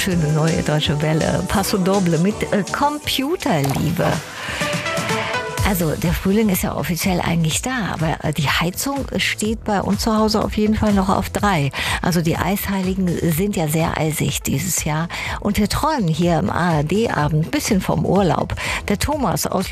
schöne neue Deutsche Welle. Passo Doble mit Computerliebe. Also der Frühling ist ja offiziell eigentlich da, aber die Heizung steht bei uns zu Hause auf jeden Fall noch auf 3. Also die Eisheiligen sind ja sehr eisig dieses Jahr. Und wir träumen hier im ARD-Abend ein bisschen vom Urlaub. Der Thomas aus